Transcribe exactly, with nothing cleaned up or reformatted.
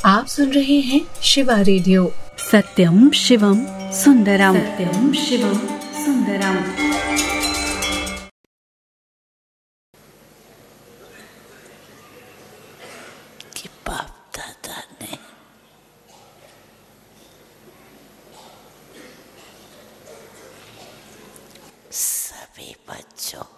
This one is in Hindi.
आप सुन रहे हैं शिवा रेडियो। सत्यम शिवम सुंदरम। सत्यम शिवम सुंदरम। कि बाप दादा ने सभी बच्चों